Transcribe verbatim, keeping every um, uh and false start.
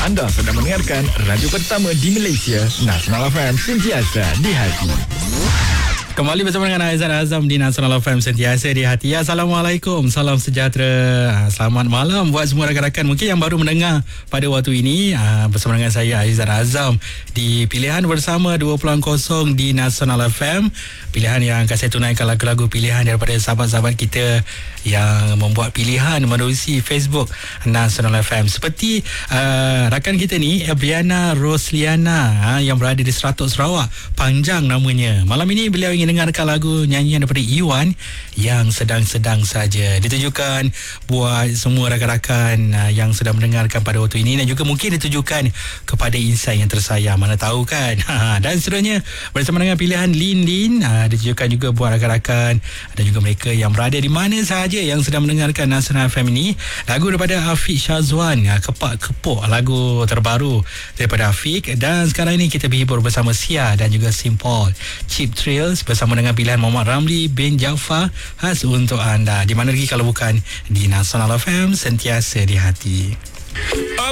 Anda sedang mendengarkan radio pertama di Malaysia, Nasional F M, sentiasa di hati. Kembali bersama dengan Aizan Azam di Nasional F M, sentiasa di hati. Assalamualaikum, salam sejahtera, selamat malam buat semua rakan-rakan mungkin yang baru mendengar pada waktu ini bersama dengan saya Aizan Azam di Pilihan Bersama dua puluh kosong di Nasional F M. Pilihan yang akan saya tunaikan lagu-lagu pilihan daripada sahabat-sahabat kita yang membuat pilihan menerusi Facebook Nasional F M. Seperti uh, rakan kita ni, Ebriana Rosliana, uh, yang berada di Seratok Sarawak, panjang namanya. Malam ini beliau ingin dengarkan lagu nyanyian daripada Iwan yang sedang-sedang saja. Ditujukan buat semua rakan-rakan uh, yang sedang mendengarkan pada waktu ini, dan juga mungkin ditujukan kepada insan yang tersayang, mana tahu kan. Dan seterusnya bersama dengan pilihan Lin Lin, uh, ditujukan juga buat rakan-rakan dan juga mereka yang berada di mana sahaja yang sedang mendengarkan Nasional F M ini. Lagu daripada Afiq Syazwan, Kepak Kepuk, lagu terbaru daripada Afiq. Dan sekarang ini kita berhibur bersama Sia dan juga Simple, Cheap Thrills bersama dengan pilihan Muhammad Ramli bin Jaafar, khas untuk anda. Di mana lagi kalau bukan di Nasional F M, sentiasa di hati.